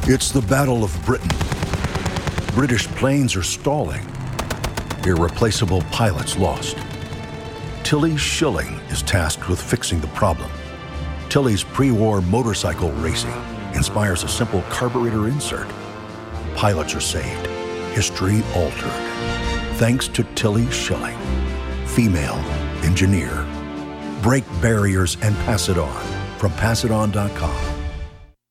It's the Battle of Britain. British planes are stalling. Irreplaceable pilots lost. Tilly Schilling is tasked with fixing the problem. Tilly's pre-war motorcycle racing inspires a simple carburetor insert. Pilots are saved. History altered. Thanks to Tilly Schilling, female engineer. Break barriers and pass it on from PassItOn.com.